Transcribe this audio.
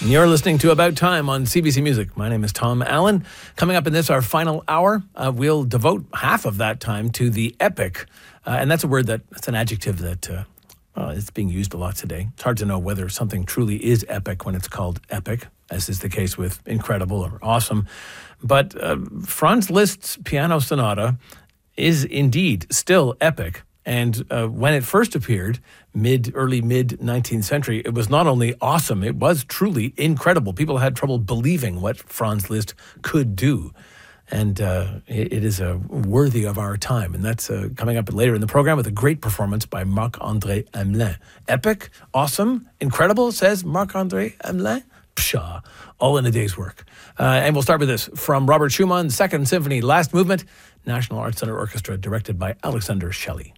You're listening to About Time on CBC Music. My name is Tom Allen. Coming up in this, our final hour, we'll devote half of that time to the epic. And that's a word that's an adjective that it's being used a lot today. It's hard to know whether something truly is epic when it's called epic, as is the case with incredible or awesome. But Franz Liszt's Piano Sonata is indeed still epic. And when it first appeared, early mid 19th century, it was not only awesome, it was truly incredible. People had trouble believing what Franz Liszt could do. And it is worthy of our time. And that's coming up later in the program with a great performance by Marc-André Hamelin. Epic, awesome, incredible, says Marc-André Hamelin. Pshaw, all in a day's work. And we'll start with this from Robert Schumann's Second Symphony, Last Movement, National Arts Center Orchestra, directed by Alexander Shelley.